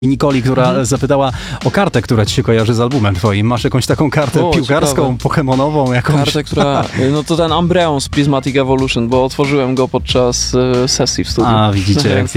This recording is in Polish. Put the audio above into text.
Nikoli, która zapytała o kartę, która ci się kojarzy z albumem twoim. Masz jakąś taką kartę piłkarską, ciekawe. pokemonową, jakąś? Kartę, która... No to ten Umbreon z Prismatic Evolution, bo otworzyłem go podczas sesji w studiu. A, widzicie, jak